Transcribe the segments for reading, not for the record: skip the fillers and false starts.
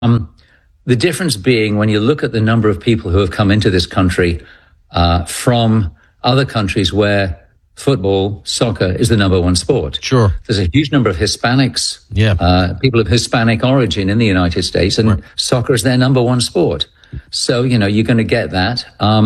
The difference being when you look at the number of people who have come into this country from other countries where football, soccer is the number one sport. Sure. There's a huge number of Hispanics, people of Hispanic origin in the United States, and soccer is their number one sport. So, you're going to get that.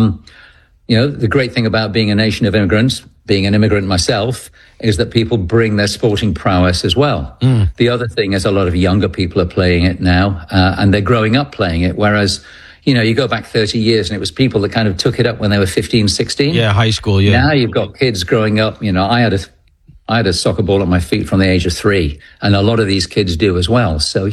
The great thing about being a nation of immigrants, being an immigrant myself, is that people bring their sporting prowess as well. The other thing is a lot of younger people are playing it now, and they're growing up playing it, whereas you go back 30 years and it was people that kind of took it up when they were 15, 16. Yeah, high school, yeah. Now you've got kids growing up. I had a soccer ball at my feet from the age of 3, and a lot of these kids do as well. So,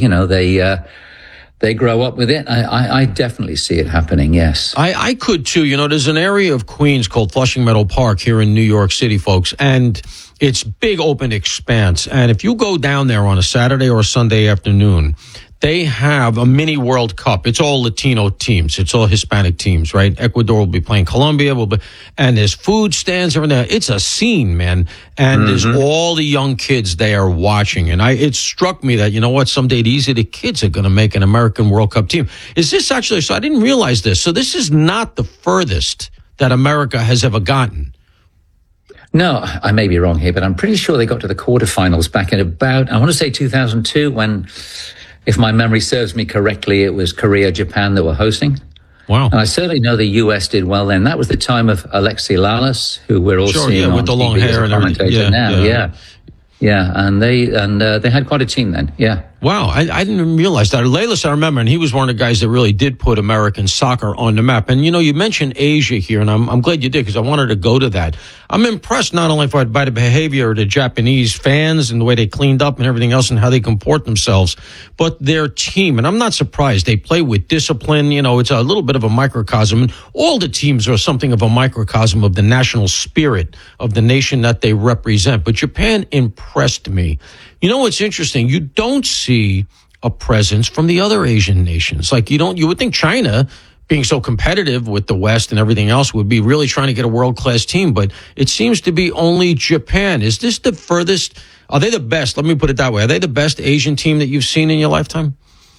they grow up with it. I definitely see it happening, yes. I could too. There's an area of Queens called Flushing Meadow Park here in New York City, folks, and it's big open expanse. And if you go down there on a Saturday or a Sunday afternoon, they have a mini World Cup. It's all Latino teams. It's all Hispanic teams, right? Ecuador will be playing Colombia. And there's food stands over there. It's a scene, man. And there's all the young kids there watching. And it struck me that, someday these are the kids that are going to make an American World Cup team. Is this actually, so I didn't realize this. So this is not the furthest that America has ever gotten. No, I may be wrong here, but I'm pretty sure they got to the quarterfinals back in about, I want to say 2002 when, if my memory serves me correctly, it was Korea, Japan that were hosting. Wow. And I certainly know the U.S. did well then. That was the time of Alexi Lalas, who we're all seeing on with the TV long hair as a and everything. commentator Yeah, and they had quite a team then, yeah. Wow, I didn't even realize that. Lalas, I remember, and he was one of the guys that really did put American soccer on the map. And, you mentioned Asia here, and I'm glad you did, because I wanted to go to that. I'm impressed not only by the behavior of the Japanese fans and the way they cleaned up and everything else and how they comport themselves, but their team. And I'm not surprised. They play with discipline. It's a little bit of a microcosm. And all the teams are something of a microcosm of the national spirit of the nation that they represent. But Japan impressed me. What's interesting? You don't see a presence from the other Asian nations. You would think China, being so competitive with the West and everything else, would be really trying to get a world-class team, but it seems to be only Japan. Is this the furthest? Are they the best? Let me put it that way. Are they the best Asian team that you've seen in your lifetime?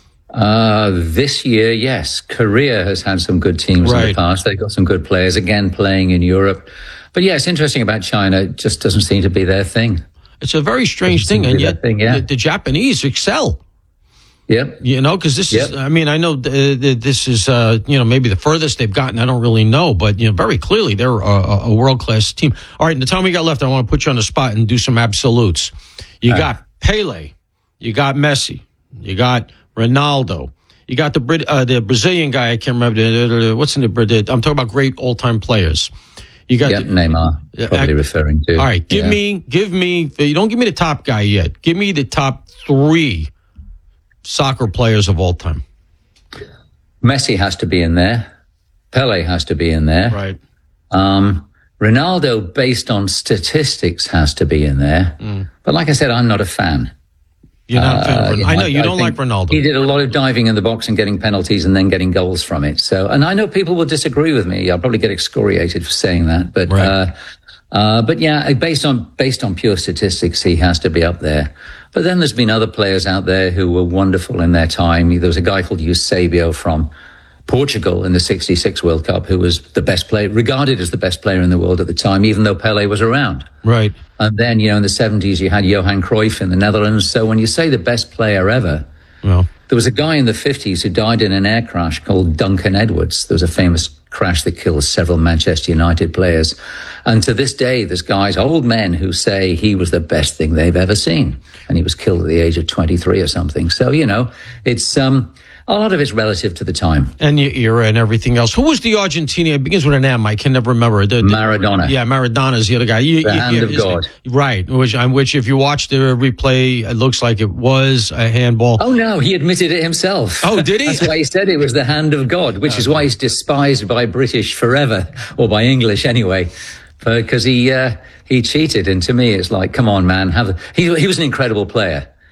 This year, yes. Korea has had some good teams in the past. They've got some good players, again, playing in Europe. But yeah, it's interesting about China. It just doesn't seem to be their thing. It's a very strange thing, and yet the Japanese excel. Yep. Because this is, I know this is, maybe the furthest they've gotten. I don't really know, but, very clearly they're a world-class team. All right, in the time we got left, I want to put you on the spot and do some absolutes. You got Pele. You got Messi. You got Ronaldo. You got the Brazilian guy, I can't remember, what's in the, I'm talking about great all-time players. You got Neymar, probably referring to. All right, give me, you don't give me the top guy yet. Give me the top 3 soccer players of all time. Messi has to be in there. Pele has to be in there. Right. Ronaldo, based on statistics, has to be in there. But like I said, I'm not a fan. You're not a fan of I know you don't like Ronaldo. He did a lot of diving in the box and getting penalties and then getting goals from it. So, and I know people will disagree with me. I'll probably get excoriated for saying that. But yeah, based on pure statistics, he has to be up there. But then there's been other players out there who were wonderful in their time. There was a guy called Eusebio from Portugal in the '66 World Cup, who was the best player, regarded as the best player in the world at the time, even though Pele was around. Right. And then, in the '70s, you had Johan Cruyff in the Netherlands. So when you say the best player ever, there was a guy in the '50s who died in an air crash called Duncan Edwards. There was a famous crash that killed several Manchester United players. And to this day, there's guys, old men, who say he was the best thing they've ever seen. And he was killed at the age of 23 or something. So, it's a lot of it's relative to the time. And your era and everything else. Who was the Argentinian? It begins with an M. I can never remember. Maradona. Yeah, Maradona's the other guy. The hand of God. Right. Which, if you watch the replay, it looks like it was a handball. Oh, no. He admitted it himself. Oh, did he? That's why he said it was the hand of God, which is why he's despised by British forever, or by English anyway, because he cheated. And to me, it's like, come on, man. He was an incredible player.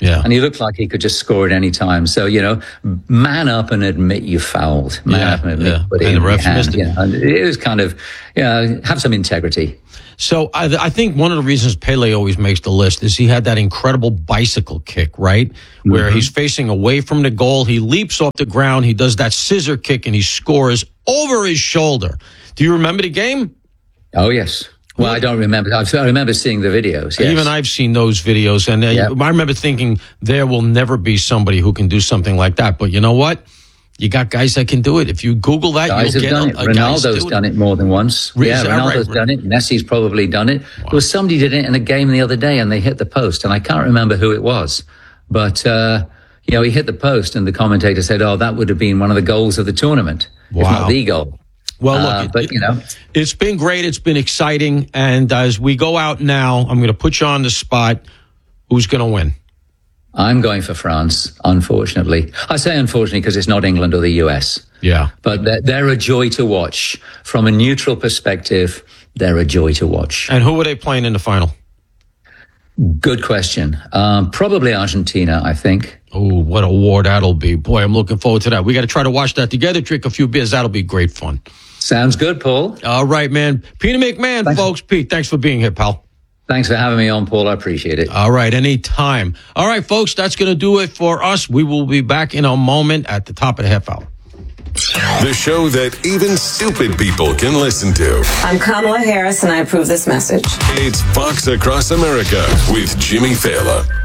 Yeah. And he looked like he could just score at any time. So, man up and admit you fouled. Man up and admit you put it in your hand. It was kind of, have some integrity. So I think one of the reasons Pele always makes the list is he had that incredible bicycle kick, right? Where he's facing away from the goal. He leaps off the ground. He does that scissor kick and he scores over his shoulder. Do you remember the game? Oh, yes. Well, I don't remember. I remember seeing the videos. Yes. Even I've seen those videos. And I remember thinking there will never be somebody who can do something like that. But you know what? You got guys that can do it. If you Google that, guys you'll have get done it. Ronaldo's done it more than once. Ronaldo's done it. Messi's probably done it. Wow. There was somebody did it in a game the other day and they hit the post. And I can't remember who it was. But, he hit the post and the commentator said, that would have been one of the goals of the tournament. Wow. If not the goal. Well, look, it's been great. It's been exciting. And as we go out now, I'm going to put you on the spot. Who's going to win? I'm going for France, unfortunately. I say unfortunately because it's not England or the US. Yeah. But they're a joy to watch. From a neutral perspective, they're a joy to watch. And who are they playing in the final? Good question. Probably Argentina, I think. Oh, what a war that'll be. Boy, I'm looking forward to that. We got to try to watch that together, drink a few beers. That'll be great fun. Sounds good, Paul. All right, man. Peter McMahon, thanks. Folks. Pete, thanks for being here, pal. Thanks for having me on, Paul. I appreciate it. All right, anytime. All right, folks, that's going to do it for us. We will be back in a moment at the top of the half hour. The show that even stupid people can listen to. I'm Kamala Harris, and I approve this message. It's Fox Across America with Jimmy Fallon.